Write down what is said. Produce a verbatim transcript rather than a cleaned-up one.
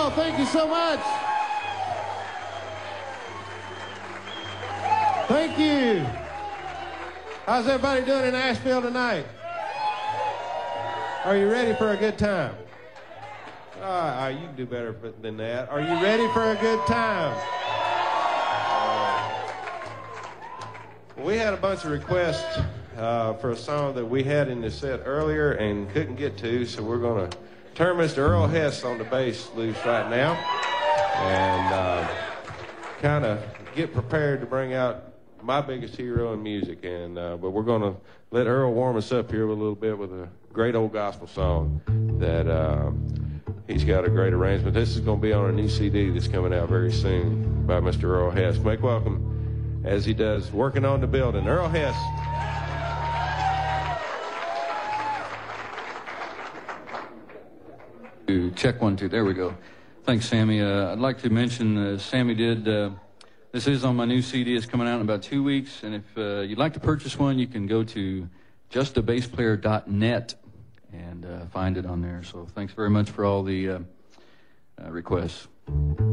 y'all. Thank you so much. Thank you. How's everybody doing in Asheville tonight? Are you ready for a good time? All right, all right, you can do better than that. Are you ready for a good time? We had a bunch of requests uh, for a song that we had in the set earlier and couldn't get to, so we're going to turn Mister Earl Hess on the bass loose right now and uh, kind of get prepared to bring out my biggest hero in music. And uh, but we're going to let Earl warm us up here with a little bit with a great old gospel song that uh, he's got a great arrangement. This is going to be on a new C D that's coming out very soon by Mister Earl Hess. Make welcome, as he does, Working on the Building, Earl Hess. Check one, two. There we go. Thanks, Sammy. Uh, I'd like to mention, uh, Sammy did, uh, this is on my new C D. It's coming out in about two weeks. And if uh, you'd like to purchase one, you can go to just a bass player dot net and uh, find it on there. So thanks very much for all the uh, uh, requests.